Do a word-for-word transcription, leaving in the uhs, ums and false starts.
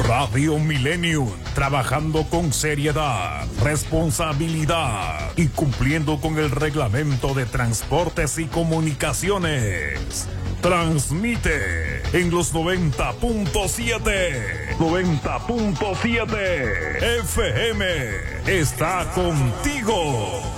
Radio Millennium, trabajando con seriedad, responsabilidad y cumpliendo con el reglamento de transportes y comunicaciones. Transmite en los noventa punto siete. noventa punto siete F M. Está contigo.